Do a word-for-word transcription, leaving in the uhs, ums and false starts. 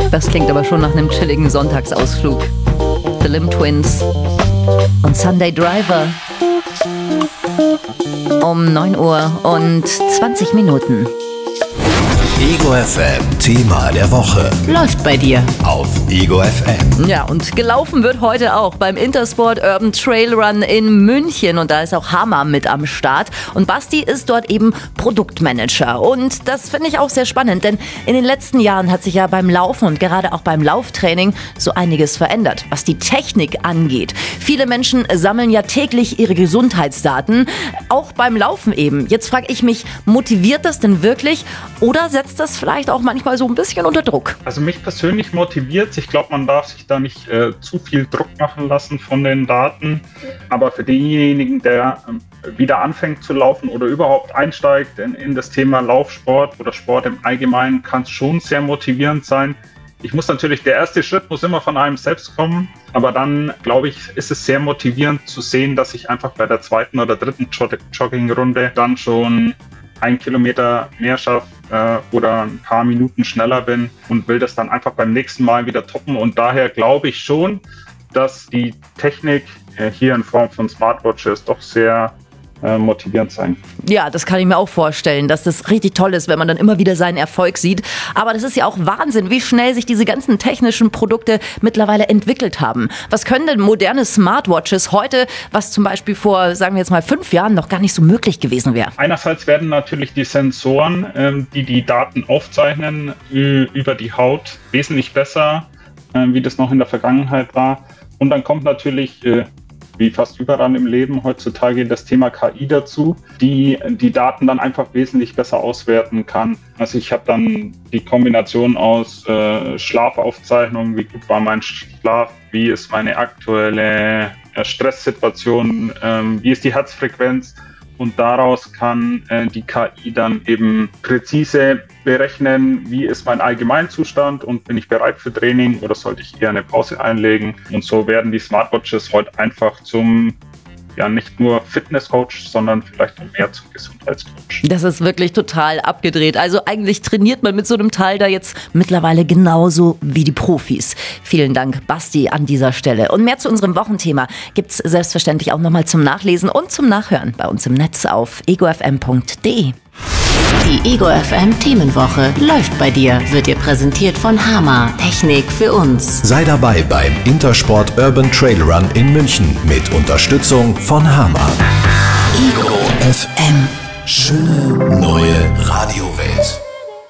Das klingt aber schon nach einem chilligen Sonntagsausflug. The Limb Twins und Sunday Driver. Um neun Uhr und zwanzig Minuten. Ego F M, Thema der Woche. Läuft bei dir. Auf Ego F M. Ja, und gelaufen wird heute auch beim Intersport Urban Trail Run in München. Und da ist auch Hammer mit am Start. Und Basti ist dort eben Produktmanager. Und das finde ich auch sehr spannend, denn in den letzten Jahren hat sich ja beim Laufen und gerade auch beim Lauftraining so einiges verändert, was die Technik angeht. Viele Menschen sammeln ja täglich ihre Gesundheitsdaten, auch beim Laufen eben. Jetzt frage ich mich, motiviert das denn wirklich oder setzt das vielleicht auch manchmal so ein bisschen unter Druck? Also mich persönlich motiviert. Ich glaube, man darf sich da nicht äh, zu viel Druck machen lassen von den Daten. Aber für denjenigen, der äh, wieder anfängt zu laufen oder überhaupt einsteigt in, in das Thema Laufsport oder Sport im Allgemeinen, kann es schon sehr motivierend sein. Ich muss natürlich, der erste Schritt muss immer von einem selbst kommen, aber dann, glaube ich, ist es sehr motivierend zu sehen, dass ich einfach bei der zweiten oder dritten Jog- Joggingrunde dann schon ein Kilometer mehr schaffe äh, oder ein paar Minuten schneller bin und will das dann einfach beim nächsten Mal wieder toppen. Und daher glaube ich schon, dass die Technik äh, hier in Form von Smartwatches doch sehr äh, motivierend sein. Ja, das kann ich mir auch vorstellen, dass das richtig toll ist, wenn man dann immer wieder seinen Erfolg sieht. Aber das ist ja auch Wahnsinn, wie schnell sich diese ganzen technischen Produkte mittlerweile entwickelt haben. Was können denn moderne Smartwatches heute, was zum Beispiel vor, sagen wir jetzt mal, fünf Jahren noch gar nicht so möglich gewesen wäre? Einerseits werden natürlich die Sensoren, ähm, die die Daten aufzeichnen, ü- über die Haut wesentlich besser, äh, wie das noch in der Vergangenheit war. Und dann kommt natürlich äh, wie fast überall im Leben heutzutage das Thema K I dazu, die die Daten dann einfach wesentlich besser auswerten kann. Also ich habe dann die Kombination aus äh, Schlafaufzeichnungen, wie gut war mein Schlaf, wie ist meine aktuelle äh, Stresssituation, äh, wie ist die Herzfrequenz. Und daraus kann äh, die K I dann eben präzise berechnen, wie ist mein Allgemeinzustand und bin ich bereit für Training oder sollte ich eher eine Pause einlegen. Und so werden die Smartwatches heute einfach zum, ja nicht nur Fitnesscoach, sondern vielleicht auch mehr zum Gesundheitscoach. Das ist wirklich total abgedreht. Also eigentlich trainiert man mit so einem Teil da jetzt mittlerweile genauso wie die Profis. Vielen Dank, Basti, an dieser Stelle. Und mehr zu unserem Wochenthema gibt's selbstverständlich auch nochmal zum Nachlesen und zum Nachhören bei uns im Netz auf ego f m punkt d e. Die Ego F M Themenwoche läuft bei dir, wird dir präsentiert von Hammer. Technik für uns. Sei dabei beim Intersport Urban Trail Run in München mit Unterstützung von Hammer. Ego F M. Schöne neue Radiowelt.